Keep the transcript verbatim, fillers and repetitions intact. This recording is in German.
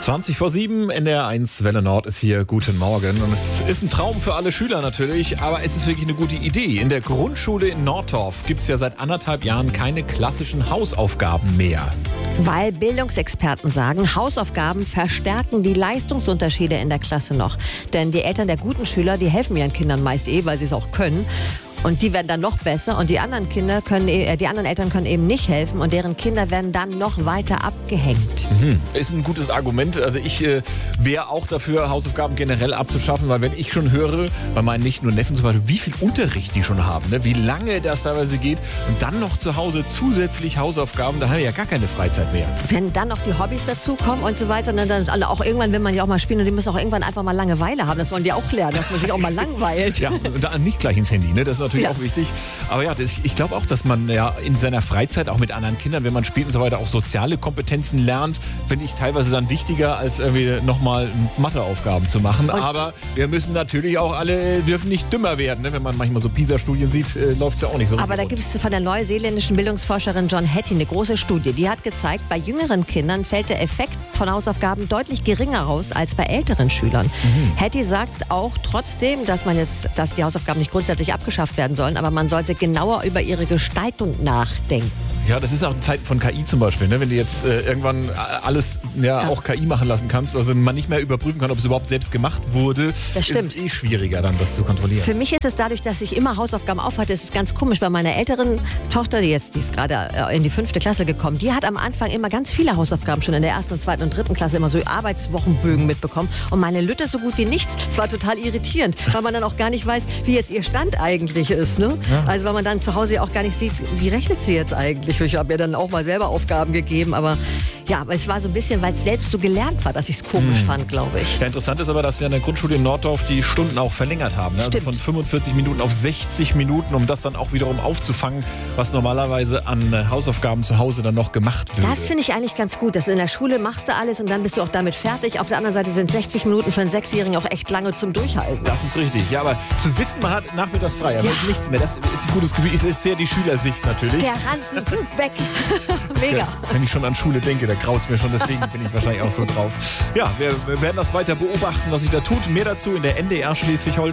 zwanzig vor sieben, N D R eins Welle Nord ist hier. Guten Morgen. Und es ist ein Traum für alle Schüler natürlich, aber es ist wirklich eine gute Idee. In der Grundschule in Nordorf gibt es ja seit anderthalb Jahren keine klassischen Hausaufgaben mehr. Weil Bildungsexperten sagen, Hausaufgaben verstärken die Leistungsunterschiede in der Klasse noch. Denn die Eltern der guten Schüler, die helfen ihren Kindern meist eh, weil sie es auch können. Und die werden dann noch besser und die anderen Kinder können, äh, die anderen Eltern können eben nicht helfen und deren Kinder werden dann noch weiter abgehängt. Mhm. Ist ein gutes Argument. Also ich äh, wäre auch dafür, Hausaufgaben generell abzuschaffen, weil wenn ich schon höre, bei meinen Nichten und Neffen zum Beispiel, wie viel Unterricht die schon haben, ne? Wie lange das teilweise geht und dann noch zu Hause zusätzlich Hausaufgaben, da haben wir ja gar keine Freizeit mehr. Wenn dann noch die Hobbys dazukommen und so weiter, dann, dann auch irgendwann will man ja auch mal spielen und die müssen auch irgendwann einfach mal Langeweile haben. Das wollen die auch lernen, dass man sich auch mal langweilt. Ja, und dann nicht gleich ins Handy, ne? Das ist natürlich ja auch wichtig. Aber ja, das, ich glaube auch, dass man ja in seiner Freizeit auch mit anderen Kindern, wenn man spielt und so weiter, auch soziale Kompetenzen lernt, finde ich teilweise dann wichtiger, als irgendwie nochmal Matheaufgaben zu machen. Und aber wir müssen natürlich auch alle, dürfen nicht dümmer werden. Ne? Wenn man manchmal so PISA-Studien sieht, äh, läuft es ja auch nicht so. Aber da gibt es von der neuseeländischen Bildungsforscherin John Hattie eine große Studie. Die hat gezeigt, bei jüngeren Kindern fällt der Effekt von Hausaufgaben deutlich geringer aus als bei älteren Schülern. Mhm. Hattie sagt auch trotzdem, dass man jetzt, dass die Hausaufgaben nicht grundsätzlich abgeschafft werden sollen, aber man sollte genauer über ihre Gestaltung nachdenken. Ja, das ist auch in Zeiten von K I zum Beispiel, ne? Wenn du jetzt äh, irgendwann alles ja, ja. auch K I machen lassen kannst, also man nicht mehr überprüfen kann, ob es überhaupt selbst gemacht wurde, das stimmt. Ist es eh schwieriger dann, das zu kontrollieren. Für mich ist es dadurch, dass ich immer Hausaufgaben aufhatte, ist es ganz komisch. Bei meiner älteren Tochter, die jetzt die ist gerade in die fünfte Klasse gekommen, die hat am Anfang immer ganz viele Hausaufgaben schon in der ersten, zweiten und dritten Klasse immer so Arbeitswochenbögen mitbekommen und meine Lütte so gut wie nichts. Es war total irritierend, weil man dann auch gar nicht weiß, wie jetzt ihr Stand eigentlich ist. Ne? Ja. Also weil man dann zu Hause auch gar nicht sieht, wie rechnet sie jetzt eigentlich. Ich habe mir dann auch mal selber Aufgaben gegeben, aber ja, aber es war so ein bisschen, weil es selbst so gelernt war, dass ich es komisch hm. fand, glaube ich. Ja, interessant ist aber, dass wir in der Grundschule in Nordorf die Stunden auch verlängert haben. Ne? Also von fünfundvierzig Minuten auf sechzig Minuten, um das dann auch wiederum aufzufangen, was normalerweise an Hausaufgaben zu Hause dann noch gemacht wird. Das finde ich eigentlich ganz gut. Dass in der Schule machst du alles und dann bist du auch damit fertig. Auf der anderen Seite sind sechzig Minuten für einen Sechsjährigen auch echt lange zum Durchhalten. Das ist richtig. Ja, aber zu wissen, man hat nachmittags frei, aber ja. nichts mehr. Das ist ein gutes Gefühl. Es ist sehr die Schülersicht natürlich. Der Ranzen tut weg. Mega. Ja, wenn ich schon an Schule denke, da graut es mir schon. Deswegen bin ich wahrscheinlich auch so drauf. Ja, wir werden das weiter beobachten, was sich da tut. Mehr dazu in der N D R Schleswig-Holstein.